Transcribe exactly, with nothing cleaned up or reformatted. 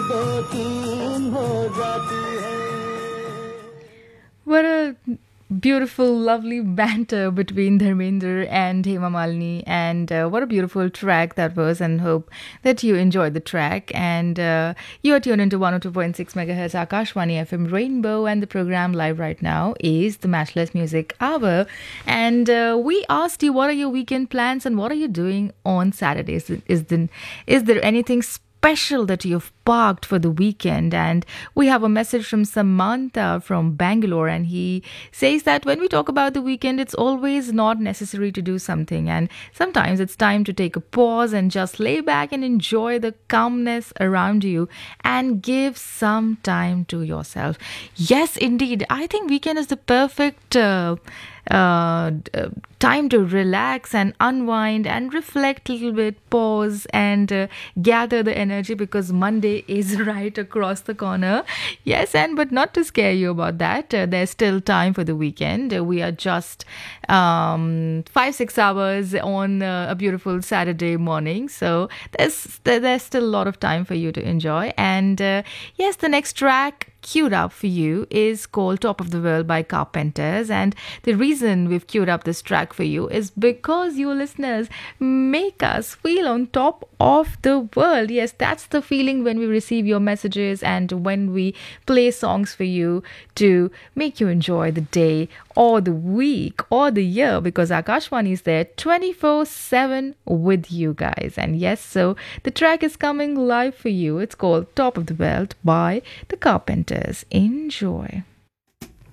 दो तीन हो जाती है. What a beautiful, lovely banter between Dharmender and Hema Malini. And uh, what a beautiful track that was. And hope that you enjoyed the track. And uh, you are tuned into one oh two point six megahertz Akashwani F M Rainbow. And the program live right now is the Matchless Music Hour. And uh, we asked you, what are your weekend plans and what are you doing on Saturdays? Is, the, is there anything special? special that you've parked for the weekend? And we have a message from Samantha from Bangalore, and he says that when we talk about the weekend, it's always not necessary to do something, and sometimes it's time to take a pause and just lay back and enjoy the calmness around you and give some time to yourself. Yes, indeed, I think weekend is the perfect uh, uh, uh, time to relax and unwind and reflect a little bit, pause and uh, gather the energy, because Monday is right across the corner. Yes, and but not to scare you about that, uh, there's still time for the weekend. Uh, we are just um, five six hours on uh, a beautiful Saturday morning, so there's there's still a lot of time for you to enjoy. And uh, yes, the next track queued up for you is called Top of the World by Carpenters, and the reason we've queued up this track for you is because you listeners make us feel on top of the world. Yes, that's the feeling when we receive your messages and when we play songs for you to make you enjoy the day or the week or the year, because Akashwani is there twenty-four seven with you guys. And yes, so the track is coming live for you. It's called Top of the World by the Carpenters. Enjoy.